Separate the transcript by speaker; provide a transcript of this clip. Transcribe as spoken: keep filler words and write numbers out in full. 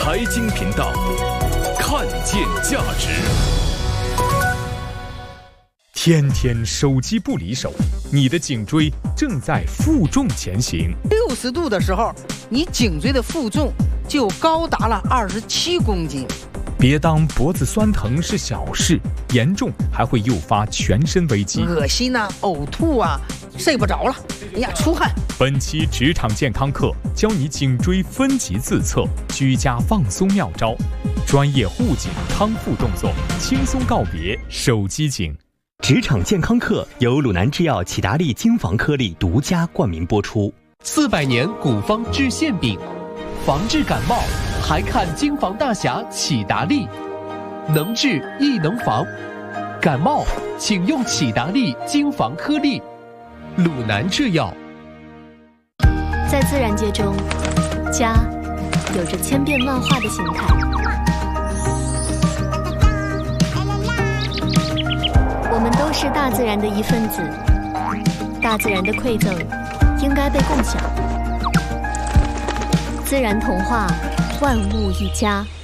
Speaker 1: 财经频道，看见价值。天天手机不离手，你的颈椎正在负重前行。
Speaker 2: 六十度的时候，你颈椎的负重就高达了二十七公斤。
Speaker 1: 别当脖子酸疼是小事，严重还会诱发全身危机，
Speaker 2: 恶心啊，呕吐啊，睡不着了，哎呀，出汗。
Speaker 1: 本期职场健康课教你颈椎分级自测、居家放松妙招，专业护颈康复动作，轻松告别手机颈。
Speaker 3: 职场健康课由鲁南制药启达利精防颗粒独家冠名播出。
Speaker 4: 四百年古方治馅饼，防治感冒还看精防大侠启达利，能治亦能防。感冒请用启达利精防颗粒。鲁南制药。
Speaker 5: 在自然界中，家有着千变万化的形态。我们都是大自然的一份子，大自然的馈赠应该被共享。自然童话，万物一家。